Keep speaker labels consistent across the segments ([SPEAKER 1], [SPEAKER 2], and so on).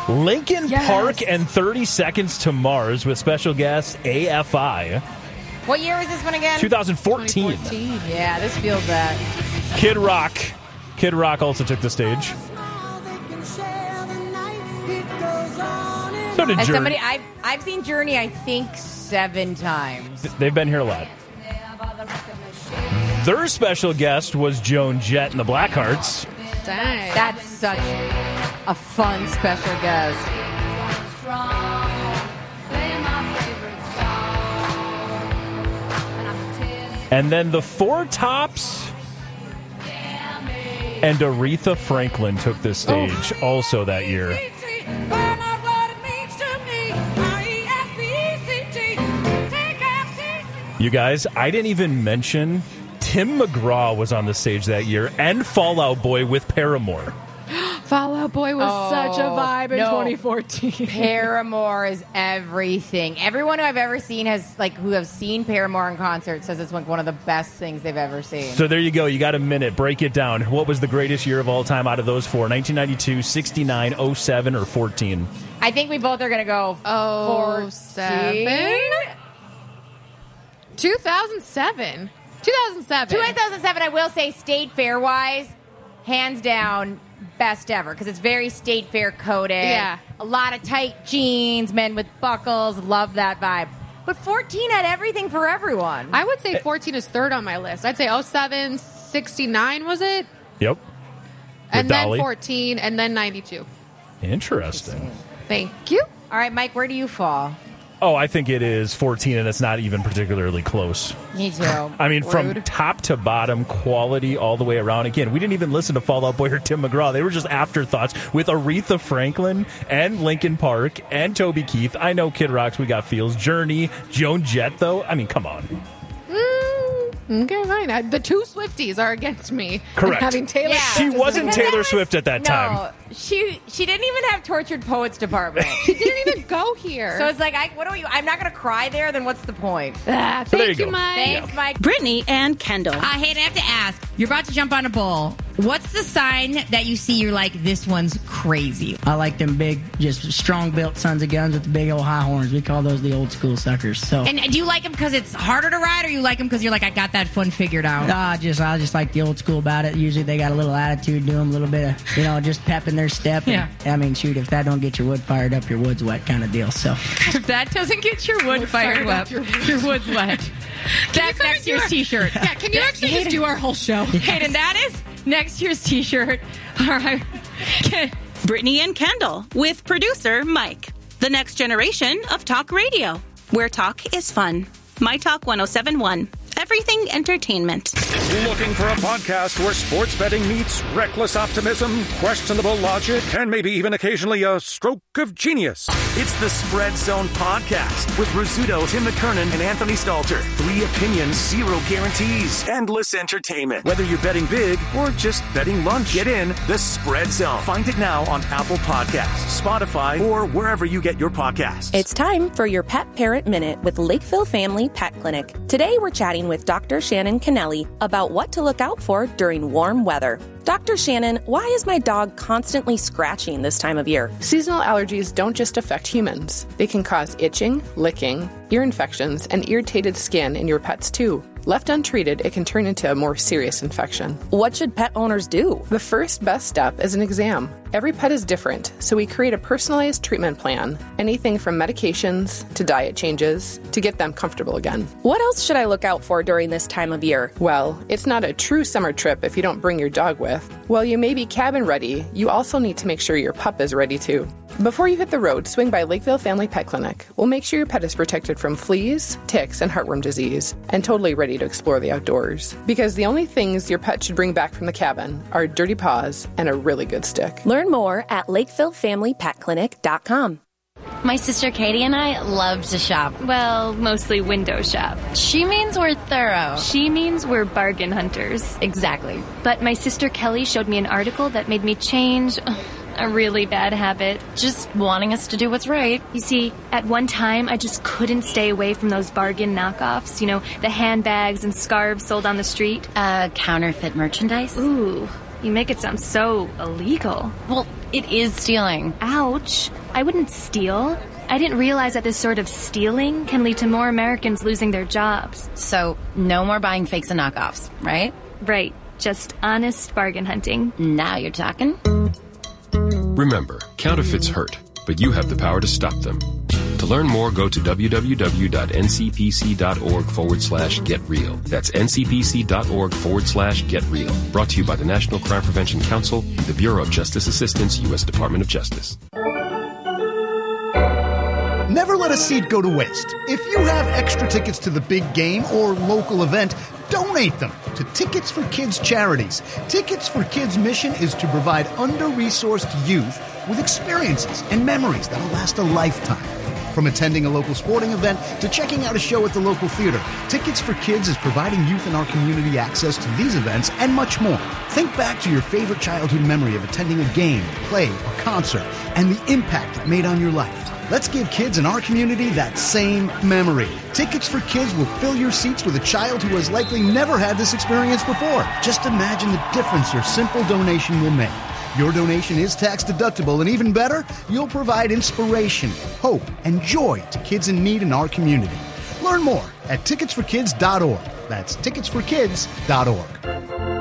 [SPEAKER 1] Linkin Park and 30 Seconds to Mars with special guest AFI.
[SPEAKER 2] What year was this one again?
[SPEAKER 1] 2014.
[SPEAKER 2] Yeah, this feels that.
[SPEAKER 1] Kid Rock. Kid Rock also took the stage. So did
[SPEAKER 2] As
[SPEAKER 1] Journey.
[SPEAKER 2] somebody, I've seen Journey, I think, 7 times.
[SPEAKER 1] They've been here a lot. Their special guest was Joan Jett and the Blackhearts.
[SPEAKER 3] Dang.
[SPEAKER 2] That's such a fun special guest.
[SPEAKER 1] And then the Four Tops and Aretha Franklin took the stage also that year. You guys, I didn't even mention Tim McGraw was on the stage that year and Fall Out Boy with Paramore.
[SPEAKER 3] Fall Out Boy was such a vibe in 2014.
[SPEAKER 2] Paramore is everything. Everyone who I've ever seen who have seen Paramore in concert says it's like one of the best things they've ever seen.
[SPEAKER 1] So there you go. You got a minute. Break it down. What was the greatest year of all time out of those four? 1992, 69, 07, or 14?
[SPEAKER 2] I think we both are going to go
[SPEAKER 3] 07? 2007.
[SPEAKER 2] 2007, I will say, State Fair-wise, hands down, best ever, because it's very State Fair coded.
[SPEAKER 3] Yeah.
[SPEAKER 2] A lot of tight jeans, men with buckles, love that vibe. But 14 had everything for everyone.
[SPEAKER 3] I would say 14 is third on my list. I'd say 07, 69, was it?
[SPEAKER 1] Yep.
[SPEAKER 3] And
[SPEAKER 1] With Dolly.
[SPEAKER 3] then 14, and then 92.
[SPEAKER 1] Interesting.
[SPEAKER 3] Thank you.
[SPEAKER 2] All right, Mike, where do you fall?
[SPEAKER 1] Oh, I think it is 14, and it's not even particularly close.
[SPEAKER 2] Me too.
[SPEAKER 1] I mean, from top to bottom, quality all the way around. Again, we didn't even listen to Fall Out Boy or Tim McGraw. They were just afterthoughts with Aretha Franklin and Linkin Park and Toby Keith. I know Kid Rock's We Got Feels. Journey, Joan Jett, though. I mean, come on.
[SPEAKER 3] Okay, fine. The two Swifties are against me.
[SPEAKER 1] Correct.
[SPEAKER 3] Having Taylor
[SPEAKER 1] She wasn't Taylor Swift at that time.
[SPEAKER 2] No, she didn't even have Tortured Poets department.
[SPEAKER 3] She didn't even go here.
[SPEAKER 2] So it's like, I'm not going to cry there, then what's the point?
[SPEAKER 3] Thank you, Mike.
[SPEAKER 2] Thanks, Mike.
[SPEAKER 4] Brittany and Kendall.
[SPEAKER 5] Hey, I have to ask, you're about to jump on a bull. What's the sign that you see you're like, this one's crazy?
[SPEAKER 6] I like them big, just strong-built sons of guns with the big old high horns. We call those the old school suckers. So,
[SPEAKER 5] And do you like them because it's harder to ride, or you like them because you're like, I got that fun figured out?
[SPEAKER 6] I just like the old school about it. Usually they got a little attitude to them, a little bit of, just pep in their step.
[SPEAKER 5] Yeah.
[SPEAKER 6] And, I mean, shoot, if that don't get your wood fired up, your wood's wet kind of deal. So
[SPEAKER 5] If that doesn't get your wood fired up, your wood's wet. That's next year's T-shirt.
[SPEAKER 3] Yeah, can you actually just do our whole show?
[SPEAKER 5] Hayden, that is next year's T-shirt. All right.
[SPEAKER 4] Brittany and Kendall with producer Mike. The next generation of talk radio, where talk is fun. My Talk 1071. Everything entertainment.
[SPEAKER 7] Looking for a podcast where sports betting meets reckless optimism, questionable logic, and maybe even occasionally a stroke of genius?
[SPEAKER 8] It's the Spread Zone Podcast with Rizzuto, Tim McKernan, and Anthony Stalter. 3 opinions, 0 guarantees. Endless entertainment. Whether you're betting big or just betting lunch, get in the Spread Zone. Find it now on Apple Podcasts, Spotify, or wherever you get your podcasts.
[SPEAKER 9] It's time for your Pet Parent Minute with Lakeville Family Pet Clinic. Today we're chatting with Dr. Shannon Kennelly about what to look out for during warm weather. Dr. Shannon, why is my dog constantly scratching this time of year?
[SPEAKER 10] Seasonal allergies don't just affect humans. They can cause itching, licking, ear infections, and irritated skin in your pets too. Left untreated, it can turn into a more serious infection.
[SPEAKER 9] What should pet owners do?
[SPEAKER 10] The first best step is an exam. Every pet is different, so we create a personalized treatment plan. Anything from medications to diet changes to get them comfortable again.
[SPEAKER 9] What else should I look out for during this time of year?
[SPEAKER 10] Well, it's not a true summer trip if you don't bring your dog with. While you may be cabin ready, you also need to make sure your pup is ready too. Before you hit the road, swing by Lakeville Family Pet Clinic. We'll make sure your pet is protected from fleas, ticks, and heartworm disease, and totally ready to explore the outdoors. Because the only things your pet should bring back from the cabin are dirty paws and a really good stick.
[SPEAKER 9] Learn more at lakevillefamilypetclinic.com.
[SPEAKER 11] My sister Katie and I love to shop. Well, mostly window shop. She means we're thorough. She means we're bargain hunters. Exactly. But my sister Kelly showed me an article that made me change a really bad habit. Just wanting us to do what's right. You see, at one time, I just couldn't stay away from those bargain knockoffs. You know, the handbags and scarves sold on the street.
[SPEAKER 12] Counterfeit merchandise?
[SPEAKER 11] Ooh. You make it sound so illegal.
[SPEAKER 12] Well,
[SPEAKER 11] It is stealing.
[SPEAKER 12] Ouch. I wouldn't steal. I didn't realize that this sort of stealing can lead to more Americans losing their jobs.
[SPEAKER 11] So, no more buying fakes and knockoffs, right?
[SPEAKER 12] Right. Just honest bargain hunting.
[SPEAKER 11] Now you're talking.
[SPEAKER 13] Remember, counterfeits hurt, but you have the power to stop them. To learn more, go to www.ncpc.org/getreal. That's ncpc.org/getreal. Brought to you by the National Crime Prevention Council, the Bureau of Justice Assistance, U.S. Department of Justice.
[SPEAKER 14] Never let a seat go to waste. If you have extra tickets to the big game or local event, donate them to Tickets for Kids charities. Tickets for Kids' mission is to provide under-resourced youth with experiences and memories that'll last a lifetime. From attending a local sporting event to checking out a show at the local theater, Tickets for Kids is providing youth in our community access to these events and much more. Think back to your favorite childhood memory of attending a game, play, or concert and the impact it made on your life. Let's give kids in our community that same memory. Tickets for Kids will fill your seats with a child who has likely never had this experience before. Just imagine the difference your simple donation will make. Your donation is tax deductible, and even better, you'll provide inspiration, hope, and joy to kids in need in our community. Learn more at ticketsforkids.org. That's ticketsforkids.org.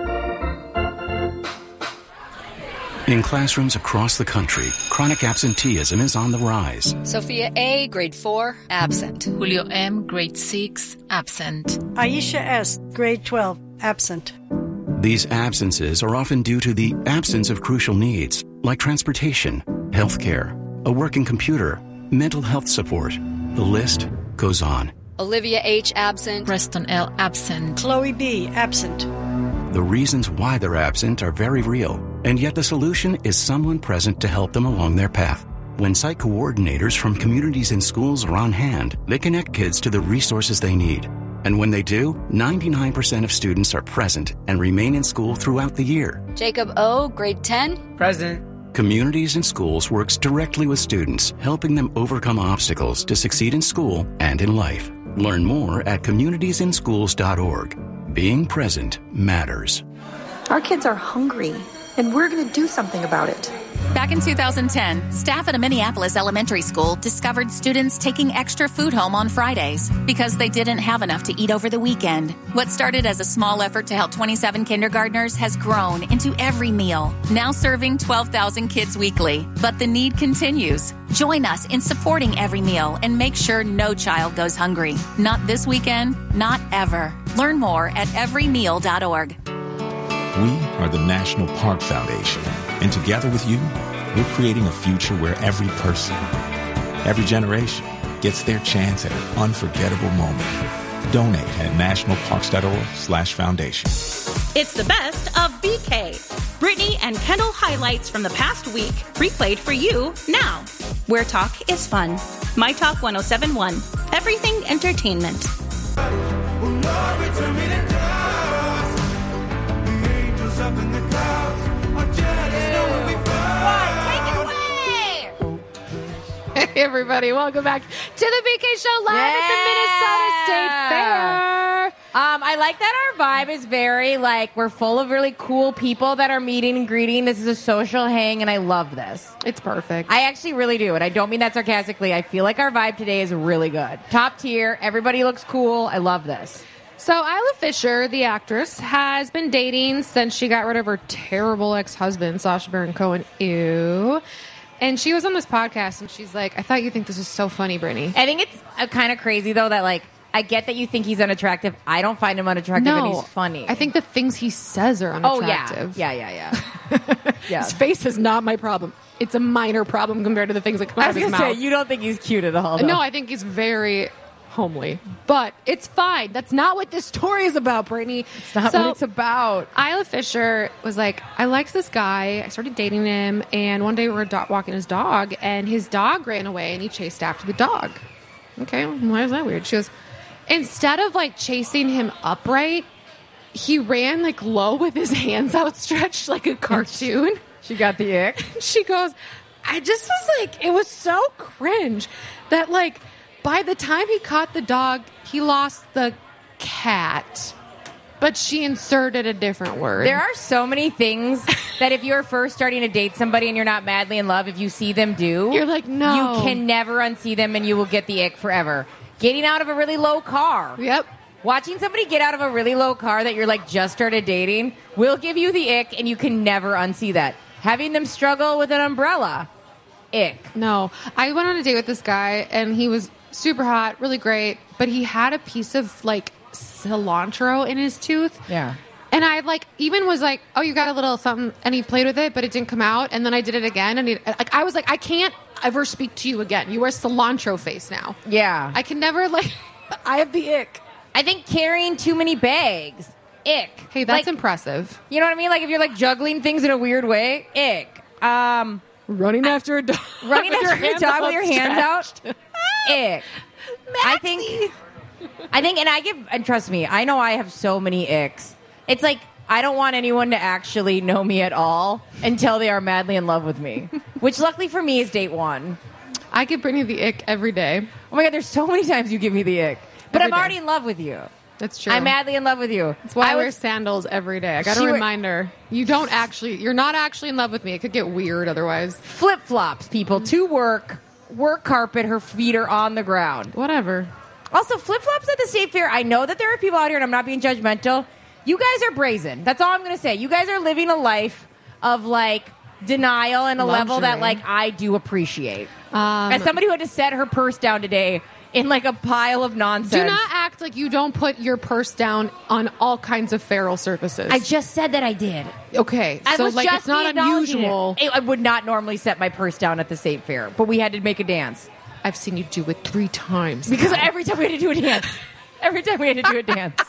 [SPEAKER 15] In classrooms across the country, chronic absenteeism is on the rise.
[SPEAKER 16] Sophia A., grade 4, absent.
[SPEAKER 17] Julio M., grade 6, absent.
[SPEAKER 18] Aisha S., grade 12, absent.
[SPEAKER 15] These absences are often due to the absence of crucial needs, like transportation, healthcare, a working computer, mental health support. The list goes on.
[SPEAKER 16] Olivia H., absent.
[SPEAKER 17] Preston L., absent.
[SPEAKER 18] Chloe B., absent.
[SPEAKER 15] The reasons why they're absent are very real, and yet the solution is someone present to help them along their path. When site coordinators from communities and schools are on hand, they connect kids to the resources they need. And when they do, 99% of students are present and remain in school throughout the year.
[SPEAKER 16] Jacob O., grade 10,
[SPEAKER 19] present.
[SPEAKER 15] Communities and Schools works directly with students, helping them overcome obstacles to succeed in school and in life. Learn more at communitiesandschools.org. Being present matters.
[SPEAKER 20] Our kids are hungry, and we're going to do something about it.
[SPEAKER 21] Back in 2010, staff at a Minneapolis elementary school discovered students taking extra food home on Fridays because they didn't have enough to eat over the weekend. What started as a small effort to help 27 kindergartners has grown into every meal, now serving 12,000 kids weekly. But the need continues. Join us in supporting every meal and make sure no child goes hungry. Not this weekend, not ever. Learn more at everymeal.org.
[SPEAKER 22] We are the National Park Foundation, and together with you, we're creating a future where every person, every generation gets their chance at an unforgettable moment. Donate at nationalparks.org/foundation.
[SPEAKER 4] It's the best of BK. Brittany and Kendall highlights from the past week replayed for you now. Where talk is fun. My Talk 1071. Everything entertainment.
[SPEAKER 3] Hey, everybody. Welcome back to the BK Show live at the Minnesota State Fair.
[SPEAKER 2] I like that our vibe is very, we're full of really cool people that are meeting and greeting. This is a social hang, and I love this.
[SPEAKER 3] It's perfect.
[SPEAKER 2] I actually really do, and I don't mean that sarcastically. I feel like our vibe today is really good. Top tier. Everybody looks cool. I love this.
[SPEAKER 3] So Isla Fisher, the actress, has been dating since she got rid of her terrible ex-husband, Sacha Baron Cohen. Ew. And she was on this podcast, and she's like, I thought you'd think this was so funny, Brittany.
[SPEAKER 2] I think it's kind of crazy, though, that, I get that you think he's unattractive. I don't find him unattractive, and he's funny.
[SPEAKER 3] I think the things he says are unattractive.
[SPEAKER 2] Oh, yeah. Yeah.
[SPEAKER 3] His face is not my problem. It's a minor problem compared to the things that come out of his mouth.
[SPEAKER 2] I was going to say, you don't think he's cute at all, though.
[SPEAKER 3] No, I think he's very homely. But it's fine. That's not what this story is about, Brittany.
[SPEAKER 2] It's not what it's about.
[SPEAKER 3] Isla Fisher was like, I liked this guy. I started dating him, and one day we were walking his dog, and his dog ran away, and he chased after the dog. Okay, why is that weird? She goes, instead of chasing him upright, he ran low with his hands outstretched like a cartoon.
[SPEAKER 2] She got the ick.
[SPEAKER 3] She goes, I just was it was so cringe that by the time he caught the dog, he lost the cat. But she inserted a different word.
[SPEAKER 2] There are so many things that if you're first starting to date somebody and you're not madly in love, if you see them do,
[SPEAKER 3] you're like, no.
[SPEAKER 2] You can never unsee them and you will get the ick forever. Getting out of a really low car.
[SPEAKER 3] Yep.
[SPEAKER 2] Watching somebody get out of a really low car that you're like just started dating will give you the ick and you can never unsee that. Having them struggle with an umbrella. Ick.
[SPEAKER 3] No. I went on a date with this guy and he was super hot, really great, but he had a piece of like cilantro in his tooth.
[SPEAKER 2] Yeah.
[SPEAKER 3] And I like even was like, oh, you got a little something, and he played with it, but it didn't come out. And then I did it again, and I was like, I can't ever speak to you again. You are cilantro face now.
[SPEAKER 2] Yeah.
[SPEAKER 3] I can never like. I have the ick.
[SPEAKER 2] I think carrying too many bags. Ick.
[SPEAKER 3] Hey, that's
[SPEAKER 2] like,
[SPEAKER 3] impressive.
[SPEAKER 2] You know what I mean? Like if you're like juggling things in a weird way. Ick.
[SPEAKER 3] Running after a dog.
[SPEAKER 2] Running after a dog with your hands out. Ick. I think, and trust me, I know I have so many icks. It's like, I don't want anyone to actually know me at all until they are madly in love with me, which luckily for me is date one.
[SPEAKER 3] I give Brittany the ick every day.
[SPEAKER 2] Oh my God, there's so many times you give me the ick. But I'm already in love with you.
[SPEAKER 3] That's true.
[SPEAKER 2] I'm madly in love with you.
[SPEAKER 3] That's why I wear sandals every day. I got to remind her. You're not actually in love with me. It could get weird otherwise.
[SPEAKER 2] Flip-flops, people, to work carpet, her feet are on the ground.
[SPEAKER 3] Whatever.
[SPEAKER 2] Also, flip-flops at the state fair. I know that there are people out here, and I'm not being judgmental. You guys are brazen. That's all I'm going to say. You guys are living a life of, like, denial and a level that, like, I do appreciate. As somebody who had to set her purse down today in, like, a pile of nonsense.
[SPEAKER 3] Do not act like you don't put your purse down on all kinds of feral surfaces.
[SPEAKER 2] I just said that I did.
[SPEAKER 3] Okay. So, like, it's not unusual.
[SPEAKER 2] I would not normally set my purse down at the state fair, but we had to make a dance.
[SPEAKER 3] I've seen you do it 3 times.
[SPEAKER 2] Because every time we had to do a dance. Every time we had to do a dance.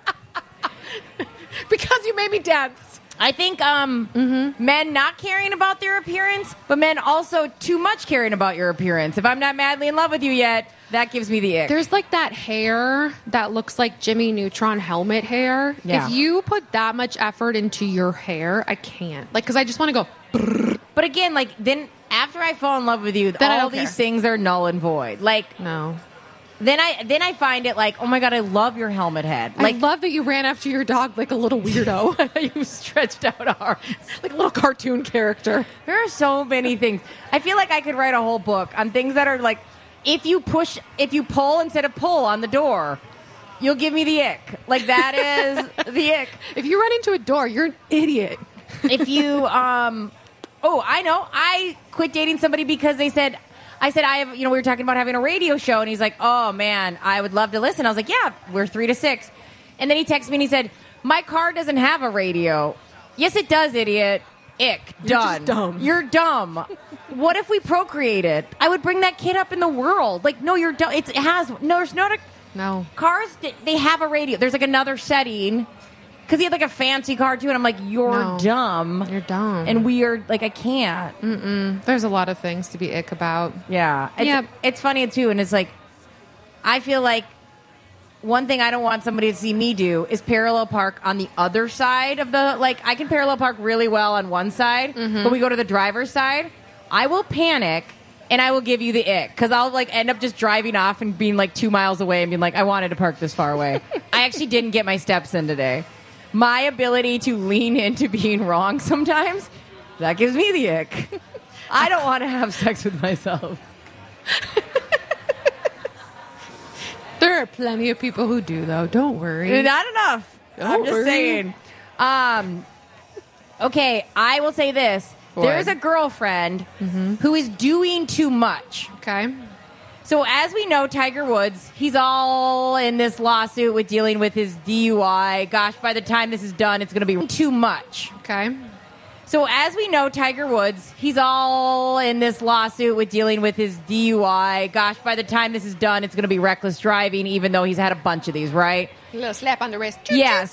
[SPEAKER 3] Because you made me dance.
[SPEAKER 2] I think men not caring about their appearance, but men also too much caring about your appearance. If I'm not madly in love with you yet, that gives me the ick.
[SPEAKER 3] There's like that hair that looks like Jimmy Neutron helmet hair.
[SPEAKER 2] Yeah.
[SPEAKER 3] If you put that much effort into your hair, I can't. Like, because I just want to go. Brrr.
[SPEAKER 2] But again, like, then after I fall in love with you,
[SPEAKER 3] then
[SPEAKER 2] all these things are null and void. Like,
[SPEAKER 3] no.
[SPEAKER 2] Then I find it like, oh my God, I love your helmet head. Like,
[SPEAKER 3] I love that you ran after your dog like a little weirdo.
[SPEAKER 2] You stretched out arms.
[SPEAKER 3] Like a little cartoon character.
[SPEAKER 2] There are so many things. I feel like I could write a whole book on things that are like, if you pull instead of pull on the door, you'll give me the ick. Like, that is the ick.
[SPEAKER 3] If you run into a door, you're an idiot.
[SPEAKER 2] If you, oh, I know. I quit dating somebody because I said, I have, we were talking about having a radio show, and he's like, oh, man, I would love to listen. I was like, yeah, we're 3 to 6. And then he texted me, and he said, my car doesn't have a radio. Yes, it does, idiot. Ick. Done.
[SPEAKER 3] You're just dumb.
[SPEAKER 2] You're dumb. What if we procreated? I would bring that kid up in the world. Like, no, you're dumb. There's not a...
[SPEAKER 3] No.
[SPEAKER 2] Cars, they have a radio. There's, like, another setting... Because he had, like, a fancy car, too, and I'm like, you're dumb.
[SPEAKER 3] You're dumb.
[SPEAKER 2] And we are, like, I can't.
[SPEAKER 3] Mm-mm. There's a lot of things to be ick about.
[SPEAKER 2] Yeah. It's funny, too, and it's like, I feel like one thing I don't want somebody to see me do is parallel park on the other side of the, like, I can parallel park really well on one side, but we go to the driver's side, I will panic, and I will give you the ick. Because I'll, like, end up just driving off and being, like, 2 miles away and being like, I wanted to park this far away. I actually didn't get my steps in today. My ability to lean into being wrong sometimes, that gives me the ick. I don't want to have sex with myself.
[SPEAKER 3] There are plenty of people who do, though. Don't worry.
[SPEAKER 2] Not enough. I'm just saying. Okay, I will say this. There's a girlfriend who is doing too much.
[SPEAKER 3] Okay.
[SPEAKER 2] So as we know, Tiger Woods, he's all in this lawsuit with dealing with his DUI. Gosh, by the time this is done, it's going to be too much.
[SPEAKER 3] Okay.
[SPEAKER 2] So as we know, Tiger Woods, he's all in this lawsuit with dealing with his DUI. Gosh, by the time this is done, it's going to be reckless driving, even though he's had a bunch of these, right?
[SPEAKER 3] A little slap on the wrist.
[SPEAKER 2] Yeah,